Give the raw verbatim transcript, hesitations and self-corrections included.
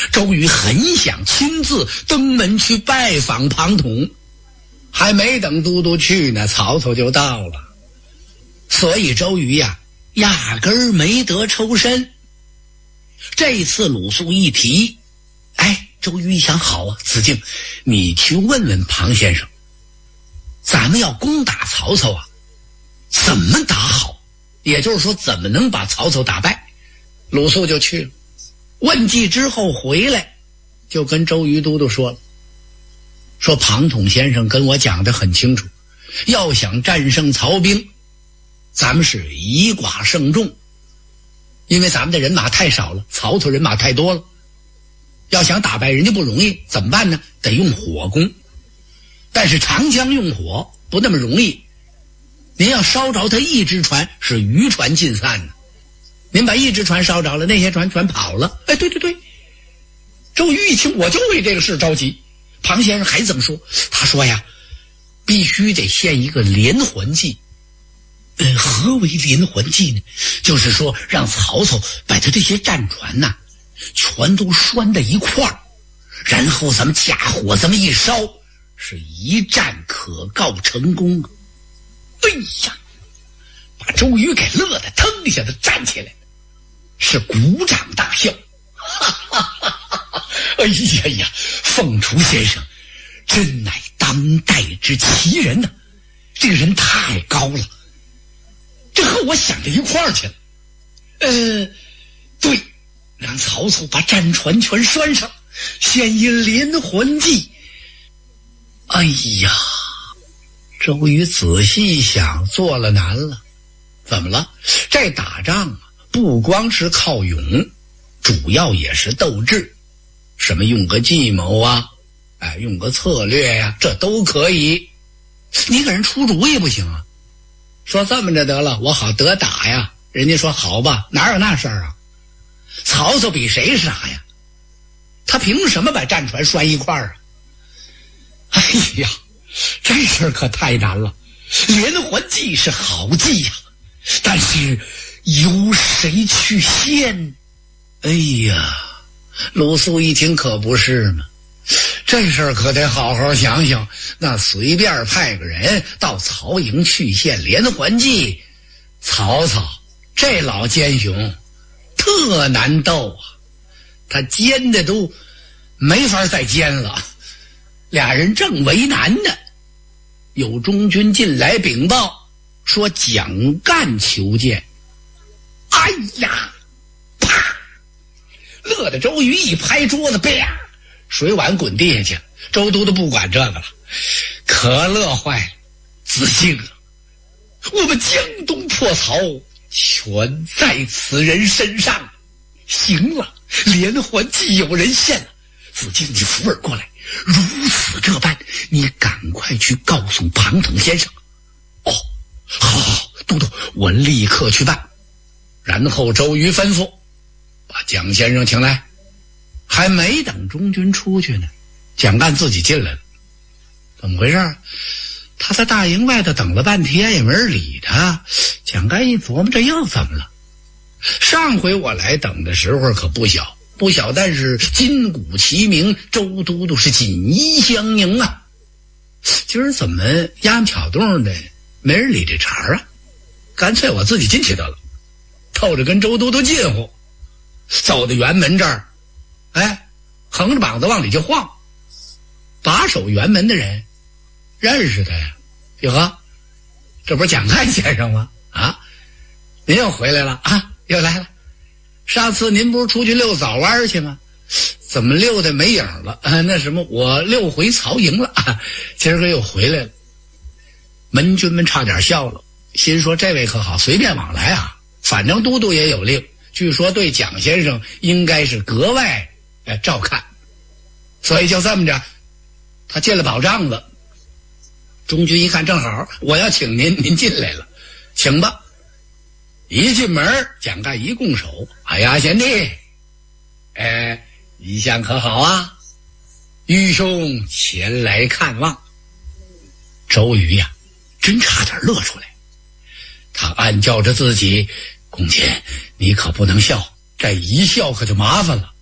周瑜很想亲自登门去拜访庞统，还没等都督去呢，曹操就到了。所以周瑜呀，压根儿没得抽身。这次鲁肃一提，哎，周瑜一想，好啊，子敬，你去问问庞先生，咱们要攻打曹操啊，怎么打好？也就是说，怎么能把曹操打败？鲁肃就去了，问计之后回来，就跟周瑜都督说了，说庞统先生跟我讲得很清楚，要想战胜曹兵，咱们是以寡胜众，因为咱们的人马太少了，曹操人马太多了，要想打败人家不容易，怎么办呢？得用火攻。但是长江用火不那么容易，您要烧着他一只船，是渔船尽散的。您把一只船烧着了，那些船全跑了。哎，对对对，周瑜一听，我就为这个事着急。庞先生还怎么说？他说呀，必须得献一个连环计。呃，何为连环计呢？就是说让曹操把他这些战船呐、啊，全都拴在一块儿，然后咱们架火这么一烧，是一战可告成功。哎呀，把周瑜给乐得腾一下子站起来，是鼓掌大笑。哈哈哈哈，哎呀呀，凤雏先生真乃当代之奇人呐、啊！这个人太高了，这和我想的一块儿去了。呃，对，让曹操把战船全拴上，献一连环计。哎呀，周瑜仔细想，做了难了。怎么了？这打仗啊，不光是靠勇，主要也是斗志。什么用个计谋啊，哎，用个策略呀、啊，这都可以。你给人出主意不行啊？说这么着得了，我好得打呀。人家说好吧，哪有那事儿啊？曹操比谁傻呀？他凭什么把战船拴一块儿啊？哎呀，这事儿可太难了。连环计是好计呀、啊，但是由谁去献？哎呀，鲁肃一听可不是嘛，这事儿可得好好想想。那随便派个人到曹营去献连环计，曹操这老奸雄特难斗啊，他奸的都没法再奸了。俩人正为难呢，有中军进来禀报，说蒋干求见。哎呀，啪！乐得周瑜一拍桌子，啪！水碗滚地下去了。周都督不管这个了，可乐坏了。子敬啊，我们江东破曹，全在此人身上。行了，连环计有人献了。子敬，你扶耳过来，如此这般，你赶快去告诉庞统先生。哦，好好好，都督，我立刻去办。然后周瑜吩咐把蒋先生请来。还没等中军出去呢，蒋干自己进来了。怎么回事？他在大营外头等了半天也没人理他。蒋干一琢磨，这又怎么了？上回我来等的时候可不小不小，但是金鼓齐鸣，周都督是锦衣相迎啊。今儿怎么丫门巧动的没人理这茬啊？干脆我自己进去得了，透着跟周都督近乎。走到辕门这儿，哎，横着膀子往里就晃。把守辕门的人认识他呀。哟呵，这不是蒋干先生吗？啊，您又回来了啊，又来了。上次您不是出去遛早弯去吗？怎么溜的没影了啊？那什么，我溜回曹营了啊，今儿个又回来了。门军们差点笑了，心说这位可好，随便往来啊，反正都督也有令，据说对蒋先生应该是格外呃照看。所以就这么着，他进了宝帐子。中军一看正好，我要请您，您进来了，请吧。一进门，蒋干一拱手，哎呀，贤弟，哎，一向可好啊？愚兄前来看望。周瑜呀，真差点乐出来。他暗叫着自己，公瑾，你可不能笑，这一笑可就麻烦了。